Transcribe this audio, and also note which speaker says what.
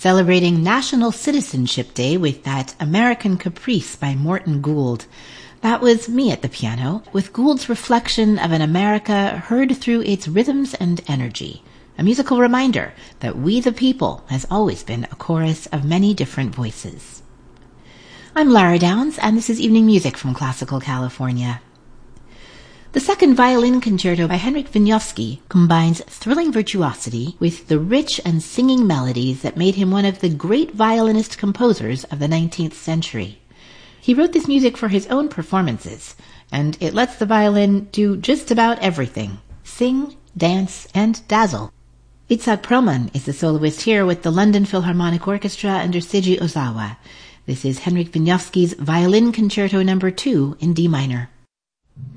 Speaker 1: celebrating National Citizenship Day with that American Caprice by Morton Gould. That was me at the piano, with Gould's reflection of an America heard through its rhythms and energy. A musical reminder that We the People has always been a chorus of many different voices. I'm Lara Downs, and this is Evening Music from Classical California. The second violin concerto by Henryk Wieniawski combines thrilling virtuosity with the rich and singing melodies that made him one of the great violinist composers of the 19th century. He wrote this music for his own performances, and it lets the violin do just about everything: sing, dance, and dazzle. Itzhak Perlman is the soloist here with the London Philharmonic Orchestra under Seiji Ozawa. This is Henryk Wieniawski's Violin Concerto No. 2 in D minor.